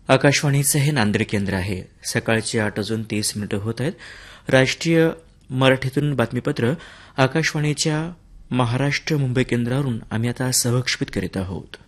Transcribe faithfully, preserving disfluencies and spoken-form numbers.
आकाशवाणीचं हे नांदेड केंद्र आहे. सकाळचे आठ वाजून तीस मिनिटं होत आहेत. राष्ट्रीय मराठीतून बातमीपत्र आकाशवाणीच्या महाराष्ट्र मुंबई केंद्रावरून आम्ही आता सहक्षेपित करीत आहोत.